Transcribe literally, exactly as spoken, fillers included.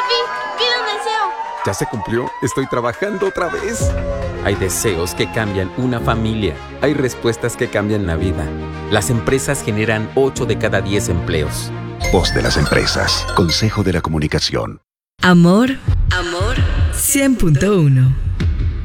Papi, pido un deseo. ¿Ya se cumplió? Estoy trabajando otra vez. Hay deseos que cambian una familia. Hay respuestas que cambian la vida. Las empresas generan ocho de cada diez empleos. Voz de las empresas. Consejo de la Comunicación. Amor. Amor. cien punto uno.